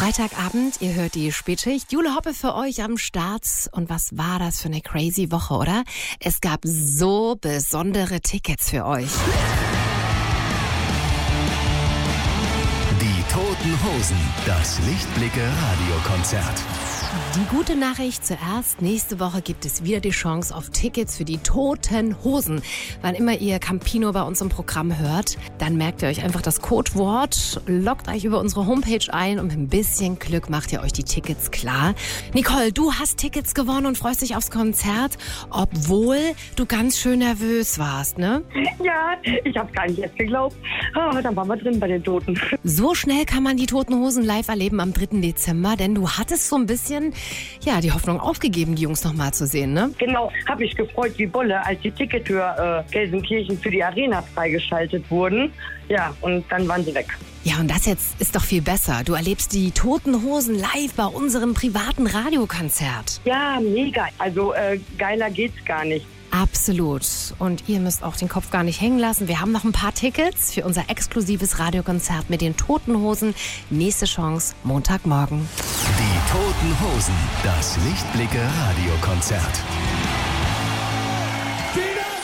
Freitagabend, ihr hört die Spätschicht. Jule Hoppe für euch am Start. Und was war das für eine crazy Woche, oder? Es gab so besondere Tickets für euch. Die Toten Hosen, das Lichtblicke-Radiokonzert. Die gute Nachricht zuerst. Nächste Woche gibt es wieder die Chance auf Tickets für die Toten Hosen. Wann immer ihr Campino bei uns im Programm hört, dann merkt ihr euch einfach das Codewort, loggt euch über unsere Homepage ein und mit ein bisschen Glück macht ihr euch die Tickets klar. Nicole, du hast Tickets gewonnen und freust dich aufs Konzert, obwohl du ganz schön nervös warst, ne? Ja, ich hab's gar nicht erst geglaubt. Oh, dann waren wir drin bei den Toten. So schnell kann man die Toten Hosen live erleben am 3. Dezember, denn du hattest so ein bisschen die Hoffnung aufgegeben, die Jungs noch mal zu sehen, ne? Genau, habe ich gefreut wie Bolle, als die Ticket für Gelsenkirchen für die Arena freigeschaltet wurden. Ja, und dann waren sie weg. Ja, und das jetzt ist doch viel besser. Du erlebst die Toten Hosen live bei unserem privaten Radiokonzert. Ja, mega. Also geiler geht's gar nicht. Absolut. Und ihr müsst auch den Kopf gar nicht hängen lassen. Wir haben noch ein paar Tickets für unser exklusives Radiokonzert mit den Toten Hosen. Nächste Chance Montagmorgen. Die Toten Hosen, das Lichtblicke-Radiokonzert.